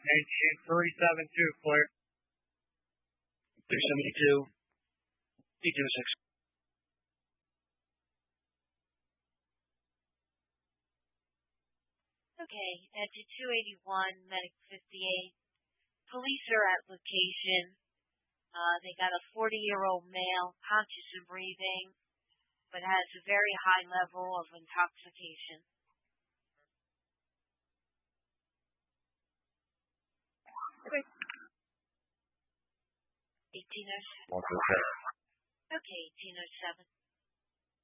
Engine 372, clear. 372, 806. Okay, engine 281, medic 58. Police are at location. They got a 40-year-old male, conscious and breathing, but has a very high level of intoxication. Okay. 1807. 147. Okay, 1807.